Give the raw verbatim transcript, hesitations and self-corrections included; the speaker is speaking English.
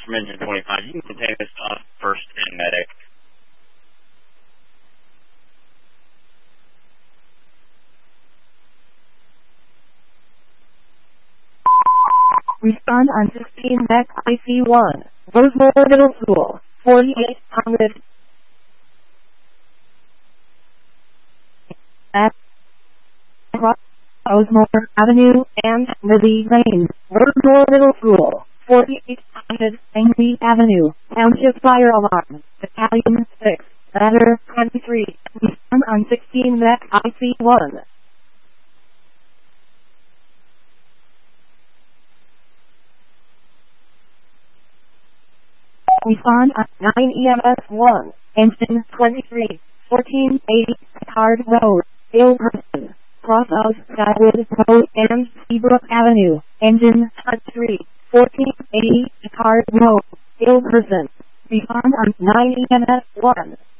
from engine twenty-five. You can contain this off first and medic. Respond on sixteen Mech I C one. Rosemore Middle School, forty-eight hundred. At Rosemore Avenue and Lizzie Lane, Rosemore Middle School, forty-eight hundred Angry Avenue, Township Fire Alarm, Battalion six, Ladder twenty-three. Respond on sixteen Mech I C one. Respond on nine E M S one, Engine twenty-three, fourteen eighty, Card Road, Ilverson, Crosshouse, Skywood Road and Seabrook Avenue, Engine twenty-three, fourteen eighty, Card Road, Ilverson. Respond on nine E M S one.